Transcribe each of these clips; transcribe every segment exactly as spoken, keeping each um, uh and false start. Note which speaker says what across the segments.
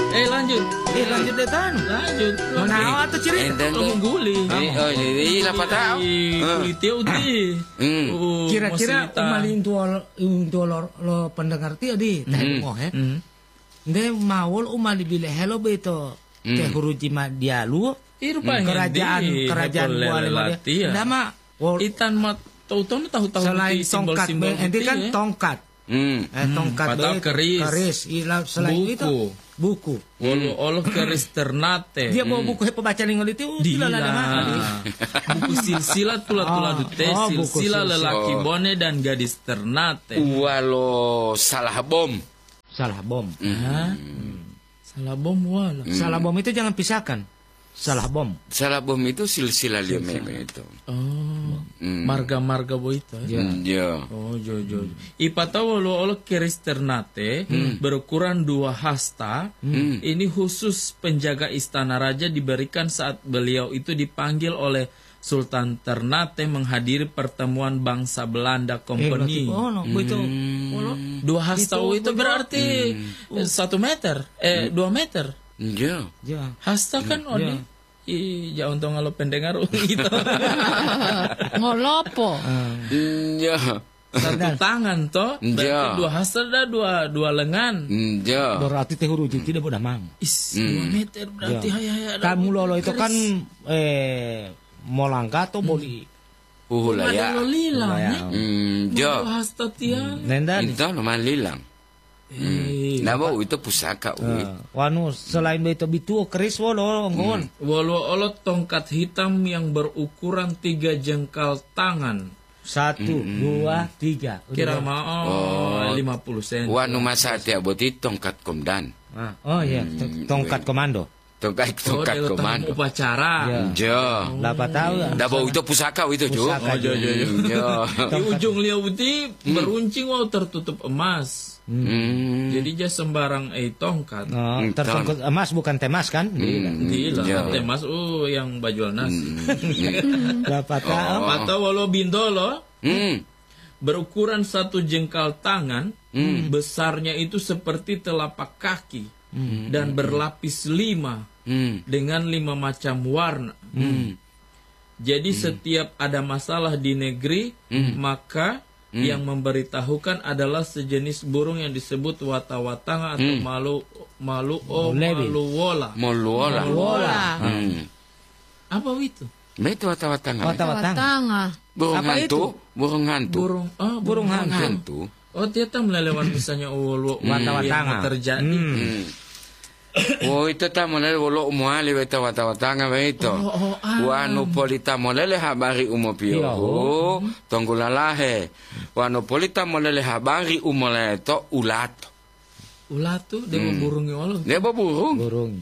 Speaker 1: Eh lanjut.
Speaker 2: Eh lanjut deh kan.
Speaker 1: Lanjut.
Speaker 2: Mana atau cerita?
Speaker 3: Enten
Speaker 1: Lo mengguli.
Speaker 3: oh jadi apa tahu?
Speaker 1: Kulitnya uti.
Speaker 3: Hmm.
Speaker 2: Kira-kira umalin tuol tuol lo pendengar ti adi teh mo he. Nde maul umali bile hello beto. Teh huruji ma dia lu. Kerajaan kerajaan buale dia. Nama
Speaker 1: itan mat tahu-tahu tahu-tahu
Speaker 2: selain tongkat, ente kan tongkat.
Speaker 3: Hmm.
Speaker 2: Eh, tongkat
Speaker 1: Patah keris.
Speaker 2: Keris. Ila, selain
Speaker 1: Buku.
Speaker 2: itu buku.
Speaker 1: Walau oloh keris ternate.
Speaker 2: Dia bawa buku he pembaca ningol itu
Speaker 1: Dila.
Speaker 2: lama.
Speaker 1: Buku silsilah tula-tula dute,
Speaker 2: Oh, buku
Speaker 1: silsilah
Speaker 2: silsilah.
Speaker 1: lelaki bone dan gadis ternate.
Speaker 3: Walau salah bom.
Speaker 2: Salah bom.
Speaker 1: Hah? Salah bom wala.
Speaker 2: Salah bom itu jangan pisahkan. Salah bom.
Speaker 3: Salah bom itu silsilah dia memang itu.
Speaker 1: Oh.
Speaker 3: Hmm.
Speaker 1: Marga-marga boita.
Speaker 2: Ya.
Speaker 3: Hmm, Ya.
Speaker 1: Oh, jo jo. Ipata walau oloh keris ternate berukuran dua hasta. Ini khusus penjaga istana raja diberikan saat beliau itu dipanggil oleh Sultan Ternate menghadiri pertemuan bangsa Belanda Company.
Speaker 2: Oh, no, itu.
Speaker 1: Dua hasta itu berarti eh, satu meter, eh dua meter.
Speaker 3: Ya.
Speaker 2: Ya.
Speaker 1: Hasta kan Odi. Ih, ya untuk ngalo pendengar gitu.
Speaker 4: Ngolopo.
Speaker 3: Ya.
Speaker 1: Satu tangan toh, berarti
Speaker 3: Ya.
Speaker 1: dua hasta dah dua dua lengan.
Speaker 3: Ya.
Speaker 2: Berarti teh huruji tidak boleh mang.
Speaker 1: Is, dua meter berarti
Speaker 2: Ya.
Speaker 1: haya haya.
Speaker 2: Kamu lolo itu kan eh mau langkah atau boli.
Speaker 3: Uh lah ya.
Speaker 1: Lo lilang
Speaker 2: Ya.
Speaker 1: ya.
Speaker 3: Hmm,
Speaker 1: Dua
Speaker 3: Ya.
Speaker 1: hasta tiang.
Speaker 2: Nenda nih.
Speaker 3: Itu nama lilang.
Speaker 1: Eh,
Speaker 3: Nama itu pusaka wit.
Speaker 2: Wanu selain itu bitu keris wolo ngon.
Speaker 1: walau olot tongkat hitam yang berukuran tiga jengkal tangan.
Speaker 2: Satu, dua, tiga. Udah.
Speaker 1: Kira mau lima puluh senti.
Speaker 3: Wanu masa tiap boti tongkat komdan.
Speaker 2: Ah, oh iya, t- tongkat komando.
Speaker 3: Tongkat
Speaker 1: Oh,
Speaker 3: tongkat
Speaker 1: dia tamu
Speaker 3: komando.
Speaker 1: upacara.
Speaker 2: Ya.
Speaker 3: Ya.
Speaker 2: Berapa tahu?
Speaker 3: Dabo itu pusaka itu ju.
Speaker 2: Pusaka.
Speaker 1: Oh, jo, jo, jo.
Speaker 3: Ya.
Speaker 1: Di ujung liau putih beruncing wow tertutup emas.
Speaker 3: Hmm.
Speaker 1: Jadi dia sembarang eh tongkat.
Speaker 2: Oh, tersangkut emas bukan temas kan?
Speaker 1: Gila,
Speaker 3: Ya.
Speaker 1: temas oh yang bajual nasi.
Speaker 2: Berapa tahu?
Speaker 1: Atau walau bindolo
Speaker 3: Hmm.
Speaker 1: berukuran satu jengkal tangan, besarnya itu seperti telapak kaki dan berlapis lima
Speaker 3: Hmm.
Speaker 1: dengan lima macam warna. Jadi setiap ada masalah di negeri, maka yang memberitahukan adalah sejenis burung yang disebut watawatanga atau malu malu o
Speaker 2: Lebi.
Speaker 1: maluwola.
Speaker 3: Moluola.
Speaker 2: Bola.
Speaker 3: Hmm.
Speaker 1: Apa itu?
Speaker 3: Itu watawatanga.
Speaker 2: Watawatang.
Speaker 4: Tanga.
Speaker 3: Burung
Speaker 2: Apa
Speaker 3: hantu. Burung hantu.
Speaker 1: Burung oh burung
Speaker 2: Burung
Speaker 3: Burung
Speaker 2: hantu.
Speaker 3: hantu.
Speaker 1: Oh, dia tak melewat misalnya ulu
Speaker 2: Watawatanga.
Speaker 1: yang terjadi.
Speaker 3: Hmm. Oh itu ta molele wolo umuali weta watawatanga beito.
Speaker 1: Oh, oh, ah.
Speaker 3: Wanu polita molele habari umopio. Tonggulalahe. Wanu polita molele habari umoleto ulato.
Speaker 1: Ulat tuh dia burungnya walau.
Speaker 3: Dia burung.
Speaker 2: Burung.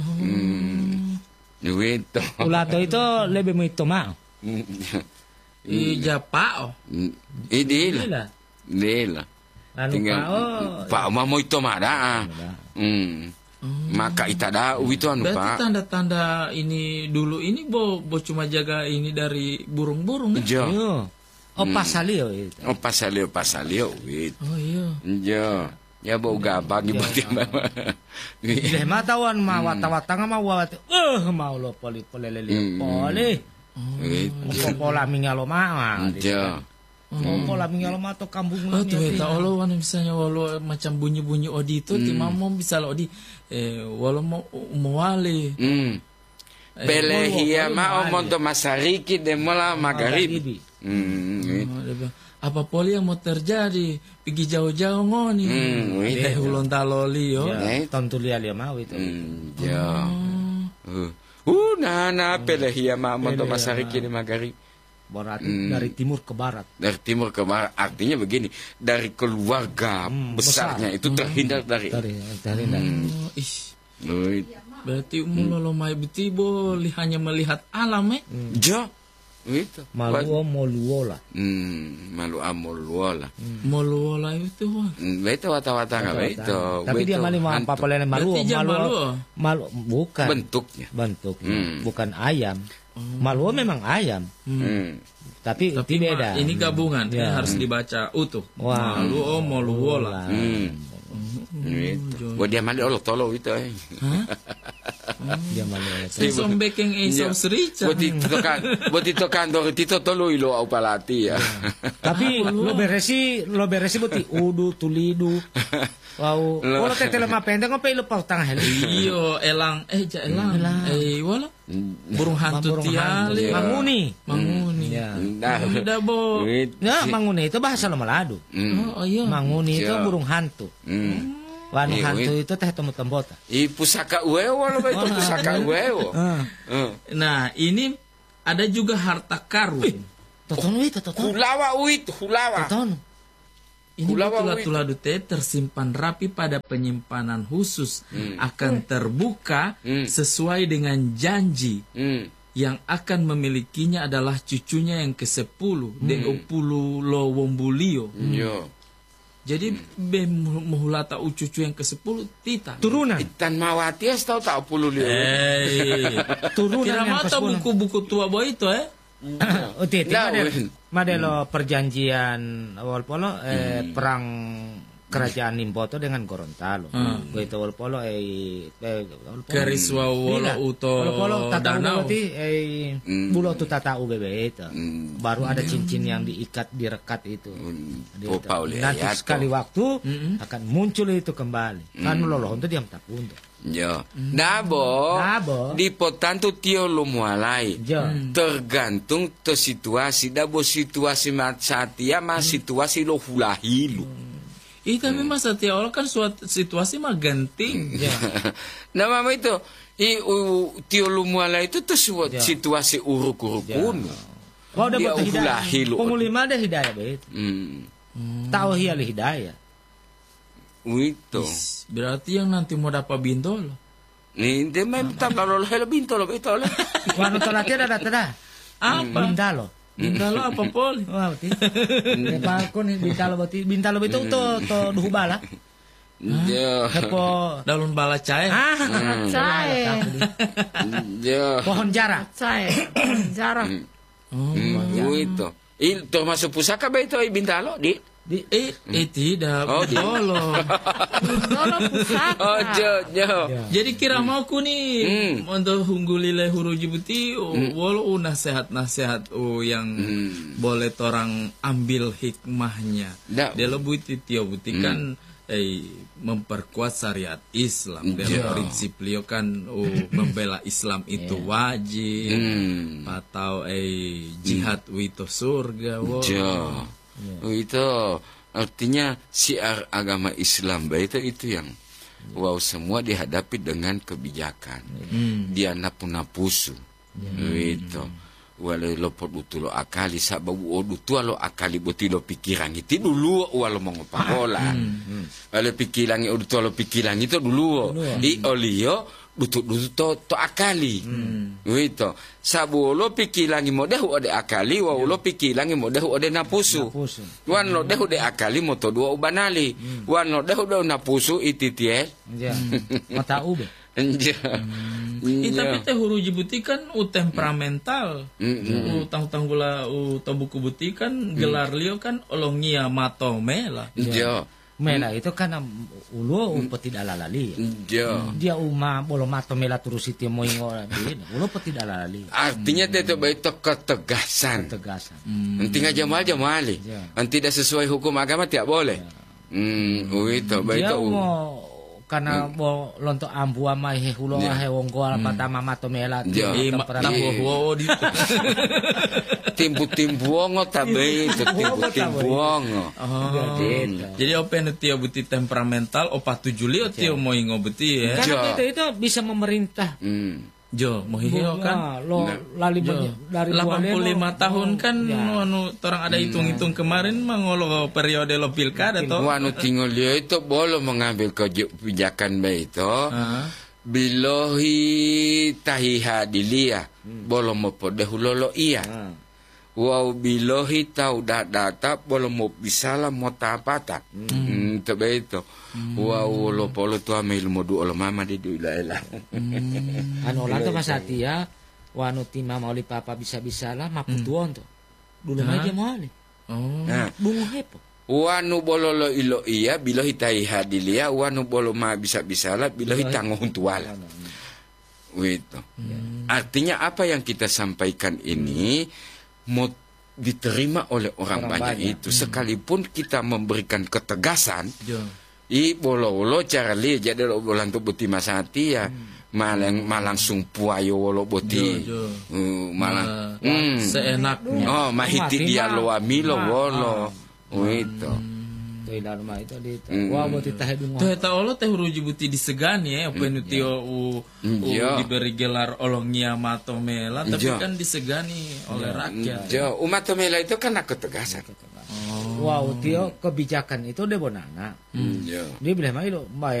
Speaker 3: Itu.
Speaker 2: Ulato itu lebih muito mah.
Speaker 1: I Japao.
Speaker 3: Idila.
Speaker 1: Gila.
Speaker 3: Idila.
Speaker 2: Anu
Speaker 3: Tinggal
Speaker 2: pao.
Speaker 3: Pak Uma mau itu mada. Hmm. Maka itada itu anu
Speaker 1: Berarti
Speaker 3: Pak.
Speaker 1: tanda-tanda ini dulu ini bo, bo cuma jaga ini dari burung-burung ya?
Speaker 3: Jo.
Speaker 2: Yo. Oh pasalio itu.
Speaker 3: Oh pasalio pasalio wit.
Speaker 1: Oh iya.
Speaker 3: Jo. Ya bau gabang di bati mama.
Speaker 2: Deh matawan ma watawatang ma wat. Eh mau lo poli poli lele poli.
Speaker 3: Wit.
Speaker 2: Pola mingalo ma.
Speaker 3: Jo.
Speaker 2: Pola mingalo ma to kambung
Speaker 1: Oh tuh ya Allah wana misalnya walau macam bunyi-bunyi odi itu ti mamo bisa lo odi eh walau mau muali.
Speaker 3: Hmm. Belehia ma omonto masariki de mola magharibi. Hmm. wit.
Speaker 1: Oh, dia bilang, apa poli yang mau terjadi? Pergi jauh-jauh ngoni.
Speaker 3: Hmm, wit.
Speaker 1: Eh ulon taloli yo.
Speaker 2: Ya, tontu lia lia mau itu.
Speaker 3: Hmm. Jo. Uh. Uh, nah, nah, belehia ma omonto masariki de magharibi.
Speaker 2: Berarti dari timur ke barat.
Speaker 3: Dari timur ke barat artinya begini, dari keluarga besarnya itu terhindar dari
Speaker 2: Dari dari dari.
Speaker 1: Oh, ih.
Speaker 3: Wait.
Speaker 1: Berarti umur lo mai betibo li hanya melihat alam eh.
Speaker 3: Jo itu
Speaker 2: Maluo moluola.
Speaker 3: hmm malu amol wala
Speaker 1: Moluola itu wah.
Speaker 3: itu wata-wata nggak itu
Speaker 2: Tapi dia malu mau apa pelene maluo
Speaker 1: Berarti dia
Speaker 2: maluo. Malu bukan
Speaker 3: bentuknya
Speaker 2: bentuk
Speaker 3: Hmm.
Speaker 2: bukan ayam. Maluo memang ayam.
Speaker 3: hmm.
Speaker 2: Tapi,
Speaker 1: Tapi
Speaker 2: itu beda.
Speaker 1: ma- ini gabungan, ini
Speaker 2: Ya.
Speaker 1: harus dibaca utuh.
Speaker 2: Wah.
Speaker 1: Maluo moluola.
Speaker 3: Hmm. Gitu. Buat dia mali Allah tolong itu eh.
Speaker 1: Hah?
Speaker 2: Dia malu.
Speaker 1: Si sombekeng Esau serica.
Speaker 3: Buat itu kan, buat itu kantor itu tolong ilo au palati ya.
Speaker 2: Tapi lo beresi, lo beresi buti udu tulidu. Wow, kalau tete lemah pendek ngopi lo pau tangah helo.
Speaker 1: Iyo, elang, eh ja elang, eh wala, burung hantu tiali,
Speaker 2: manguni,
Speaker 1: manguni.
Speaker 2: Ya,
Speaker 3: Nah,
Speaker 1: udah bo.
Speaker 2: ya manguni itu bahasa lo Malado.
Speaker 1: Oh iya.
Speaker 2: Manguni itu burung hantu.
Speaker 3: Hmm.
Speaker 2: Wanu
Speaker 3: Iya,
Speaker 2: hantu
Speaker 3: wait.
Speaker 2: itu teh temu tembota.
Speaker 3: I pusaka uewo lo itu pusaka uewo.
Speaker 1: Nah, ini ada juga harta karun.
Speaker 2: Totono itu totono.
Speaker 3: Hulawa uit, hulawa.
Speaker 2: Totono.
Speaker 1: Ini
Speaker 3: Hulawa
Speaker 1: tula-tula dute tersimpan rapi pada penyimpanan khusus
Speaker 3: Hmm.
Speaker 1: akan terbuka
Speaker 3: Hmm.
Speaker 1: sesuai dengan janji.
Speaker 3: Hmm.
Speaker 1: Yang akan memilikinya adalah cucunya yang kesepuluh,
Speaker 3: Hmm.
Speaker 1: Deopulu Lowombulio.
Speaker 3: Yo.
Speaker 1: Jadi be muhulata cucu yang kesepuluh tita.
Speaker 2: Turunan.
Speaker 3: Itan mawati es tahu tak puluh lio.
Speaker 1: Eh,
Speaker 2: Turunan
Speaker 1: kira
Speaker 2: yang
Speaker 1: mata
Speaker 2: kesepuluh.
Speaker 1: buku-buku tua boy itu eh.
Speaker 2: Oh, titi
Speaker 3: Nah,
Speaker 2: madel,
Speaker 3: win.
Speaker 2: madelo perjanjian awal polo eh, perang kerajaan Nimboto dengan Gorontalo. Begitu awal polo eh, eh awal polo.
Speaker 1: Keriswa wolo uto
Speaker 2: Awal polo tata
Speaker 1: danau.
Speaker 2: berarti eh bulo tu tata ube itu. Baru ada cincin yang diikat direkat itu. Di itu.
Speaker 3: Popa oleh
Speaker 2: Nanti
Speaker 3: ayato.
Speaker 2: sekali waktu akan muncul itu kembali. Kan loloh untuk diam tak punto.
Speaker 3: Yo. Nabo.
Speaker 2: Nabo.
Speaker 3: Di potanto tio lo mualai.
Speaker 2: Jo.
Speaker 3: Tergantung to situasi. Dabo situasi mat satia ma situasi lo hulahilu.
Speaker 1: Ih tapi masa tiap orang kan suatu situasi mah genting.
Speaker 3: Nah mama itu i u, tio lo mualai itu tuh suatu situasi uruk-urukun.
Speaker 2: Oh,
Speaker 3: Dia
Speaker 2: dapat hidayah.
Speaker 3: hulahilu.
Speaker 2: Pengulima ada hidayah begitu.
Speaker 3: Hmm.
Speaker 2: Tahu hiya li hidayah.
Speaker 3: Itu.
Speaker 1: Berarti yang nanti mau dapat bintol.
Speaker 3: Ni de me tabla lo helo binto lo beto lo.
Speaker 2: Wano tolati ada data dah.
Speaker 1: Apa?
Speaker 2: Bintalo.
Speaker 1: Bintalo apa pol?
Speaker 2: Wah, betul. Lepas ko ni bintalo betul. Bintalo betul to to duhu bala.
Speaker 3: Yo.
Speaker 2: Hepo
Speaker 1: Daun bala cair.
Speaker 2: ah
Speaker 4: Cae.
Speaker 3: Yo.
Speaker 2: pohon jara.
Speaker 4: Cae. Jarang.
Speaker 3: Hmm, itu. Il termasuk pusaka beto i bintalo di.
Speaker 2: Di
Speaker 1: Eh, eh tidak.
Speaker 3: Oh, di-
Speaker 1: Tolong.
Speaker 4: Tolong pusaka.
Speaker 3: Oh, jo, jo.
Speaker 1: Jadi kira mau ku nih
Speaker 3: Hmm.
Speaker 1: untuk hunggulile huru jibuti oh, walau uh, nasihat-nasihat oh, yang boleh orang ambil hikmahnya.
Speaker 3: Dak.
Speaker 1: Dia lo buti tio buti kan eh, memperkuat syariat Islam. Dia prinsip beliau kan oh, membela Islam itu wajib
Speaker 3: Hmm.
Speaker 1: atau eh jihad wito surga. Wow.
Speaker 3: Jo. Oh, itu artinya siar agama Islam itu itu yang wow semua dihadapi dengan kebijakan. Dia napu-napusu. Itu. Walau lo podutu lo akali sababu odu tua lo akali boti lo pikiran itu dulu walau mau ngapakola. Walau pikiran odu tua lo pikiran itu dulu. I olio Dutut dutut to to akali, itu. Sabu lo pikirangi mo dehu ode akali, wa lo pikirangi mo dehu ode napusu. Wan lo dehu de akali mo to dua ubanali, wan lo dehu de napusu ititie.
Speaker 2: Ya. Mata ube.
Speaker 3: Enja.
Speaker 1: Eh, tapi teh huru jibuti kan u temperamental. U tang-tang gula u tabuku buti kan gelar liu kan olongia matome lah.
Speaker 3: Jo.
Speaker 2: Mela itu kan ulo umpet tidak lalali.
Speaker 3: Jo.
Speaker 2: Dia uma bolo mato mela terus itu mau ingol. Ulo pet tidak lalali.
Speaker 3: Artinya itu baik ketegasan.
Speaker 2: Tegasan.
Speaker 3: Nanti nggak jamal jamali.
Speaker 2: Ya.
Speaker 3: Nanti tidak sesuai hukum agama tidak boleh. Hmm, oh itu baik
Speaker 2: Dia
Speaker 3: itu.
Speaker 2: mau karena bo lonto ambu ama he hulo he wonggo apa tama mato mela.
Speaker 3: Ya.
Speaker 1: Eh, ma-
Speaker 3: Iya.
Speaker 1: tahu wow di
Speaker 3: Timbu-timbuongo tabe itu timbu-timbuongo.
Speaker 1: Oh. Jadi apa yang tio buti temperamental opa tujuh lio tio mau ingo buti ya.
Speaker 2: Karena itu itu bisa memerintah.
Speaker 3: Hmm.
Speaker 1: Jo, mau hihio kan.
Speaker 2: Nah, lo lali banyak dari
Speaker 1: delapan puluh lima tahun kan
Speaker 2: Ya.
Speaker 1: anu orang ada hitung-hitung kemarin mangolo periode lo pilkada toh.
Speaker 3: Wanu tinggal dia itu boleh mengambil kebijakan baik itu.
Speaker 1: Ah.
Speaker 3: Bilohi tahiha dilia. Boleh mau podehulolo iya. Wow bilohi tahu dah data boleh mau bisalah mau tapata. Hmm, itu baik itu. Wow lo polo tu amil mo du lo mama di du ilah.
Speaker 2: Anu lang to masatia wanu ti mama oli papa bisa-bisa lah maputuon to. Dulu aja mo ali.
Speaker 1: Oh.
Speaker 3: Nah,
Speaker 2: Bungo hepo.
Speaker 3: Wanu bololo ilo iya bilo hitai hadilia, wanu bolo ma bisa bisalah bilo hitango huntuala. Gitu. Hmm. Artinya apa yang kita sampaikan ini mau diterima oleh orang, orang banyak, banyak itu. Hmm. Sekalipun kita memberikan ketegasan, yeah. I bolo-bolo cara li jadi lo bolan tu buti masati ya. Hmm. Malang malang sumpuayo wolo boti uh, malang uh, mm.
Speaker 1: seenaknya
Speaker 3: oh mahiti dia lo amilo wolo oh itu
Speaker 2: to dharma itu di wa boti tah dungo
Speaker 1: teh ta olo teh ruji buti disegani ya apa nu tio u diberi gelar olongnya matomela tapi kan disegani oleh rakyat
Speaker 3: jo umatomela itu kan ketegasan
Speaker 2: wow tio kebijakan itu de bonana dia bilang mah